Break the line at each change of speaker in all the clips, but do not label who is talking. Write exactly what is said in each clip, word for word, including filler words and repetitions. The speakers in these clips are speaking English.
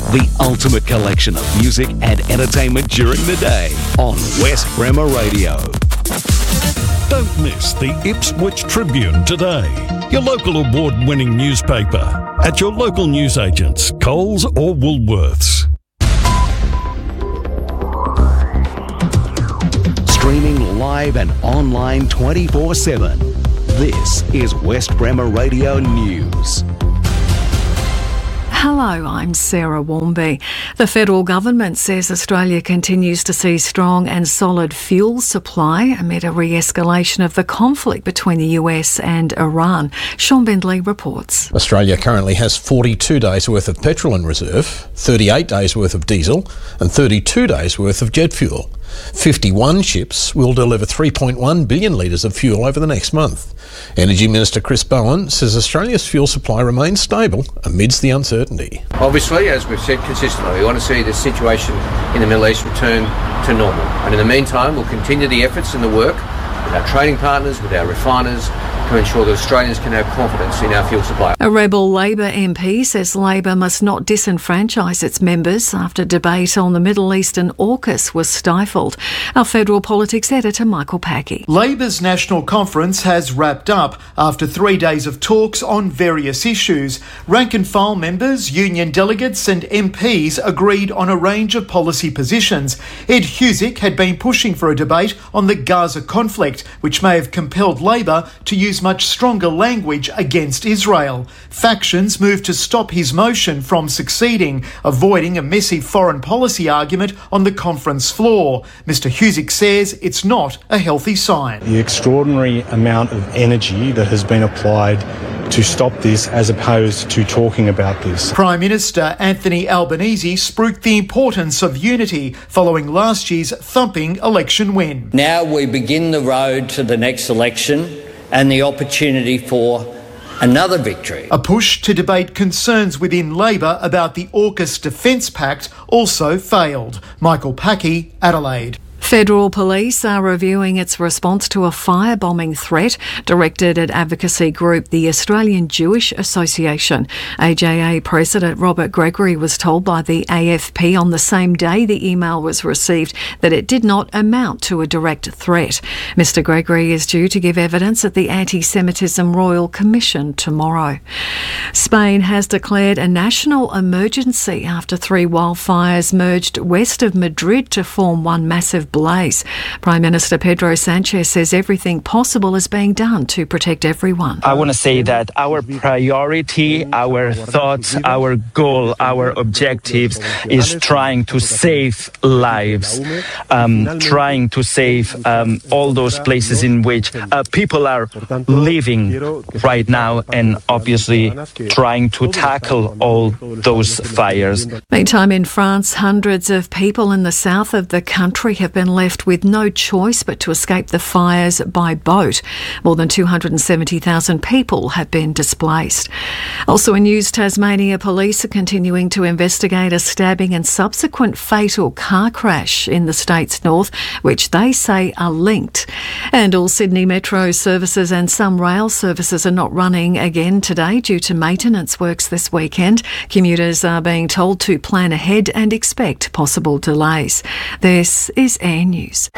the ultimate collection of music and entertainment during the day on West Bremer Radio.
Don't miss the Ipswich Tribune today, your local award-winning newspaper, at your local newsagents, Coles or Woolworths.
Streaming live and online twenty-four seven. This is West Bremer Radio News.
Hello, I'm Sarah Warmby. The federal government says Australia continues to see strong and solid fuel supply amid a re-escalation of the conflict between the U S and Iran. Sean Bendley reports.
Australia currently has forty-two days worth of petrol in reserve, thirty-eight days worth of diesel and thirty-two days worth of jet fuel. fifty-one ships will deliver three point one billion litres of fuel over the next month. Energy Minister Chris Bowen says Australia's fuel supply remains stable amidst the uncertainty.
Obviously, as we've said consistently, we want to see the situation in the Middle East return to normal. And in the meantime, we'll continue the efforts and the work with our trading partners, with our refiners, to ensure that Australians can have confidence in our fuel supply.
A rebel Labor M P says Labor must not disenfranchise its members after debate on the Middle Eastern AUKUS was stifled. Our federal politics editor Michael Packey.
Labor's national conference has wrapped up after three days of talks on various issues. Rank and file members, union delegates and M Ps agreed on a range of policy positions. Ed Husic had been pushing for a debate on the Gaza conflict, which may have compelled Labor to use much stronger language against Israel. Factions moved to stop his motion from succeeding, avoiding a messy foreign policy argument on the conference floor. Mister Husic says it's not a healthy sign.
The extraordinary amount of energy that has been applied to stop this as opposed to talking about this.
Prime Minister Anthony Albanese spruiked the importance of unity following last year's thumping election win.
Now we begin the road to the next election and the opportunity for another victory.
A push to debate concerns within Labor about the AUKUS Defence Pact also failed. Michael Packey, Adelaide.
Federal police are reviewing its response to a firebombing threat directed at advocacy group the Australian Jewish Association. A J A President Robert Gregory was told by the A F P on the same day the email was received that it did not amount to a direct threat. Mister Gregory is due to give evidence at the Anti-Semitism Royal Commission tomorrow. Spain has declared a national emergency after three wildfires merged west of Madrid to form one massive blaze. Prime Minister Pedro Sanchez says everything possible is being done to protect everyone.
I want to say that our priority, our thoughts, our goal, our objectives is trying to save lives, um, trying to save um, all those places in which uh, people are living right now, and obviously trying to tackle all those fires.
Meantime, in France, hundreds of people in the south of the country have been left with no choice but to escape the fires by boat. More than two hundred seventy thousand people have been displaced. Also in news, Tasmania police are continuing to investigate a stabbing and subsequent fatal car crash in the state's north, which they say are linked. And all Sydney Metro services and some rail services are not running again today due to maintenance works this weekend. Commuters are being told to plan ahead and expect possible delays. This is Air News.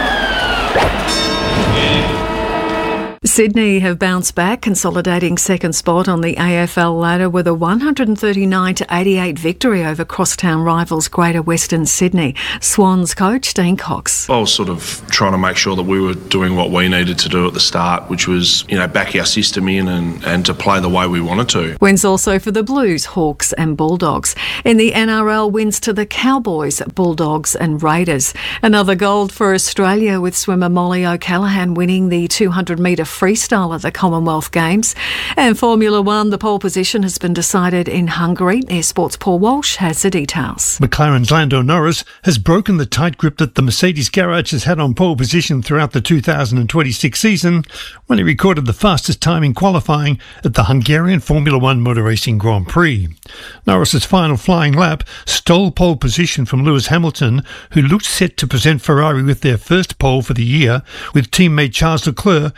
Sydney have bounced back, consolidating second spot on the A F L ladder with a one hundred thirty-nine to eighty-eight victory over crosstown rivals Greater Western Sydney. Swans coach Dean Cox.
I was sort of trying to make sure that we were doing what we needed to do at the start, which was, you know, back our system in and, and to play the way we wanted to.
Wins also for the Blues, Hawks and Bulldogs. In the N R L, wins to the Cowboys, Bulldogs and Raiders. Another gold for Australia with swimmer Molly O'Callaghan winning the two hundred metre freestyle at the Commonwealth Games. And Formula One, the pole position has been decided in Hungary. Air Sports' Paul Walsh has the details.
McLaren's Lando Norris has broken the tight grip that the Mercedes garage has had on pole position throughout the two thousand twenty-six season when he recorded the fastest time in qualifying at the Hungarian Formula One Motor Racing Grand Prix. Norris's final flying lap stole pole position from Lewis Hamilton, who looked set to present Ferrari with their first pole for the year, with teammate Charles Leclerc clocking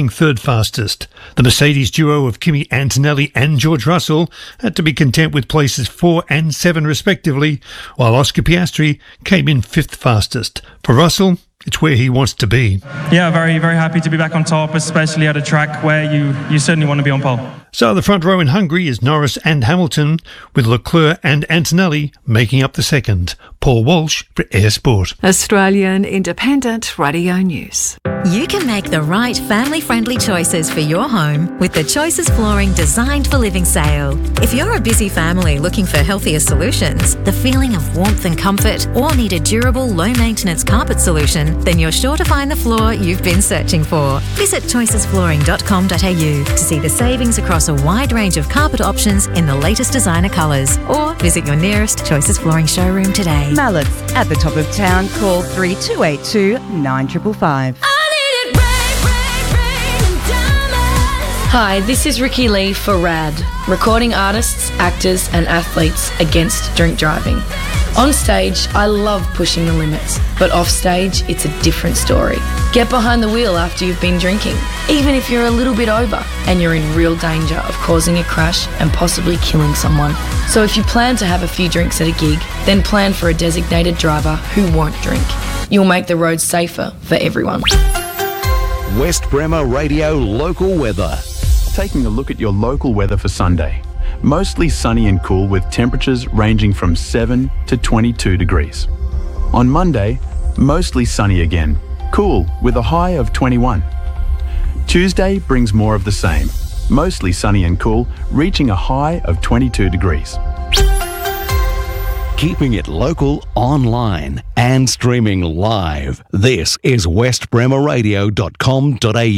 ranking third fastest. The Mercedes duo of Kimi Antonelli and George Russell had to be content with places four and seven respectively, while Oscar Piastri came in fifth fastest. For Russell, it's where he wants to be.
Yeah, very, very happy to be back on top, especially at a track where you, you certainly want to be on pole.
So the front row in Hungary is Norris and Hamilton, with Leclerc and Antonelli making up the second. Paul Walsh for Air Sport.
Australian Independent Radio News.
You can make the right family-friendly choices for your home with the Choices Flooring Designed for Living sale. If you're a busy family looking for healthier solutions, the feeling of warmth and comfort, or need a durable, low-maintenance carpet solution, then you're sure to find the floor you've been searching for. Visit choices flooring dot com dot a u to see the savings across a wide range of carpet options in the latest designer colours, or visit your nearest Choices Flooring showroom today.
Mallards at the top of town. Call three two eight two, nine five five five.
Hi, this is Ricky Lee for RAD, recording artists, actors and athletes against drink driving. On stage, I love pushing the limits, but off stage, it's a different story. Get behind the wheel after you've been drinking, even if you're a little bit over and you're in real danger of causing a crash and possibly killing someone. So if you plan to have a few drinks at a gig, then plan for a designated driver who won't drink. You'll make the roads safer for everyone.
West Bremer Radio local weather.
Taking a look at your local weather for Sunday. Mostly sunny and cool with temperatures ranging from seven to twenty-two degrees. On Monday, mostly sunny again, cool with a high of twenty-one. Tuesday brings more of the same, mostly sunny and cool, reaching a high of twenty-two degrees.
Keeping it local, online and streaming live. This is west bremer radio dot com dot a u.